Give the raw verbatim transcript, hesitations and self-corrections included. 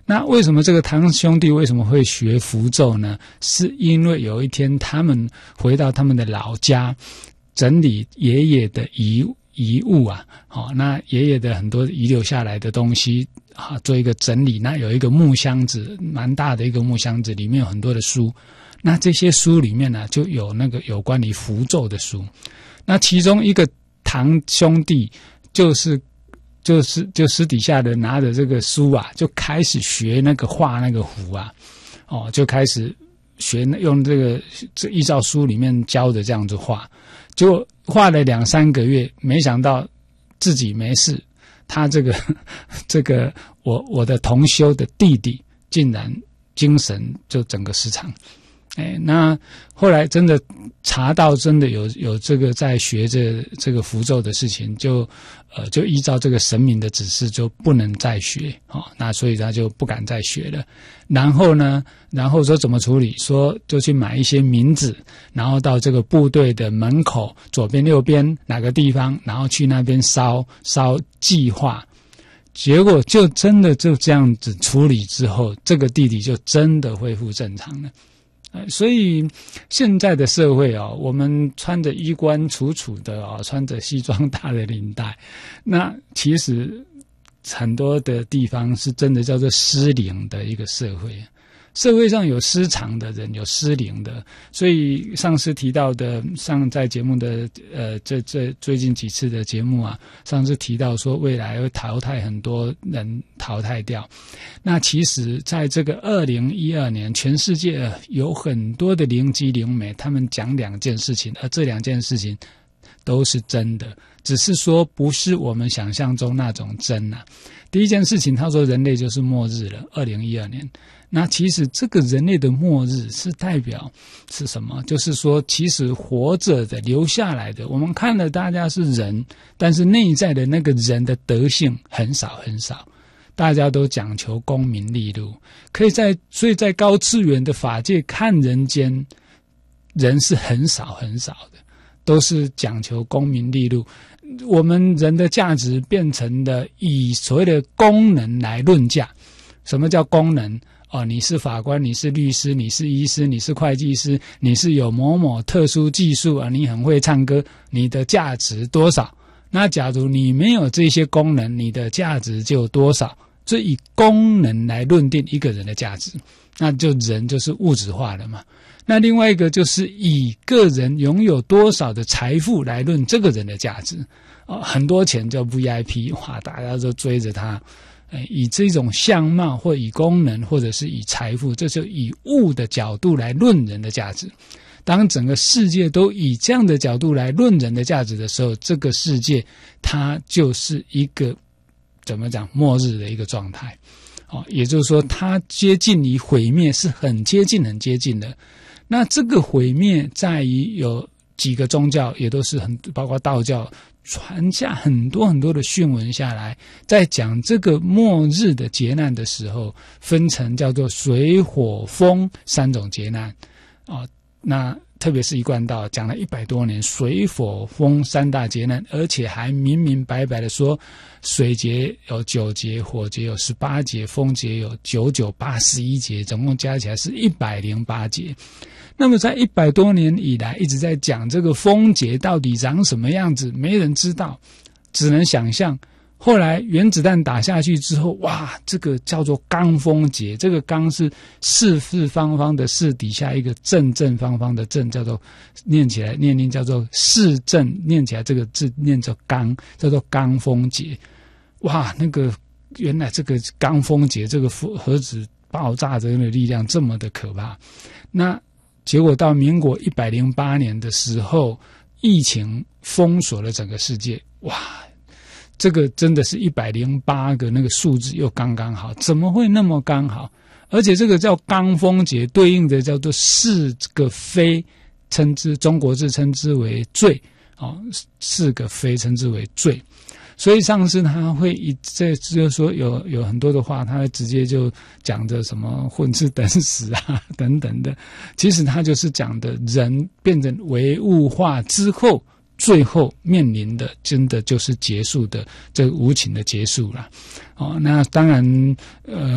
那为什么这个堂兄弟为什么会学符咒呢？是因为有一天他们回到他们的老家，整理爷爷的遗遗物啊，好、哦，那爷爷的很多遗留下来的东西啊，做一个整理。那有一个木箱子，蛮大的一个木箱子，里面有很多的书。那这些书里面呢，就有那个有关于符咒的书。那其中一个堂兄弟就是就是就私底下的拿着这个书啊，就开始学那个画那个符啊，哦，就开始学用这个这依照书里面教的这样子画。结果画了两三个月，没想到自己没事，他这个这个我我的同修的弟弟竟然精神就整个失常。哎，那后来真的查到真的有有这个在学这这个符咒的事情，就呃就依照这个神明的指示就不能再学哦，那所以他就不敢再学了。然后呢，然后说怎么处理？说就去买一些冥纸，然后到这个部队的门口左边右边哪个地方，然后去那边烧烧祭化。结果就真的就这样子处理之后，这个弟弟就真的恢复正常了。呃，所以现在的社会啊、哦，我们穿着衣冠楚楚的啊、哦，穿着西装打着领带，那其实很多的地方是真的叫做失灵的一个社会。社会上有失常的人，有失灵的，所以上次提到的，上在节目的呃，这这最近几次的节目啊，上次提到说未来会淘汰很多人淘汰掉。那其实在这个二零一二年，全世界有很多的灵机灵媒，他们讲两件事情，而这两件事情都是真的，只是说不是我们想象中那种真啊。第一件事情，他说人类就是末日了，二零一二年。那其实这个人类的末日是代表是什么？就是说其实活着的留下来的，我们看了大家是人，但是内在的那个人的德性很少很少，大家都讲求功名利禄，可以在所以在高次元的法界看人间，人是很少很少的，都是讲求功名利禄。我们人的价值变成了以所谓的功能来论价。什么叫功能？哦，你是法官，你是律师，你是医师，你是会计师，你是有某某特殊技术啊，你很会唱歌，你的价值多少？那假如你没有这些功能，你的价值就多少？所以以功能来论定一个人的价值，那就人就是物质化了嘛。那另外一个就是以个人拥有多少的财富来论这个人的价值。哦，很多钱叫 V I P， 哇，大家都追着他。以这种相貌或以功能或者是以财富，这就以物的角度来论人的价值。当整个世界都以这样的角度来论人的价值的时候，这个世界它就是一个怎么讲末日的一个状态。哦，也就是说它接近于毁灭，是很接近很接近的。那这个毁灭在于有几个宗教也都是很包括道教传下很多很多的讯文下来，在讲这个末日的劫难的时候，分成叫做水火风三种劫难。哦，那特别是一贯道讲了一百多年，水火风三大劫难，而且还明明白白的说，水劫有九劫，火劫有十八劫，风劫有九九八十一劫，总共加起来是一百零八劫。那么在一百多年以来一直在讲这个风劫到底长什么样子，没人知道，只能想象。后来原子弹打下去之后，哇，这个叫做罡风劫，这个罡是四四方方的四底下一个正正方方的正，叫做念起来念念叫做四正，念起来这个字念作罡，叫做罡风劫。哇，那个原来这个罡风劫这个核子爆炸的力量这么的可怕。那结果到民国一百零八年的时候，疫情封锁了整个世界，哇，这个真的是一百零八个那个数字又刚刚好，怎么会那么刚好？而且这个叫罡风劫，对应的叫做四个非，称之中国字称之为罪，哦，四个非称之为罪。所以上次他会一这就是说有有很多的话，他会直接就讲的什么混吃等死啊等等的，其实他就是讲的人变成唯物化之后，最后面临的真的就是结束的这个无情的结束了。哦，那当然呃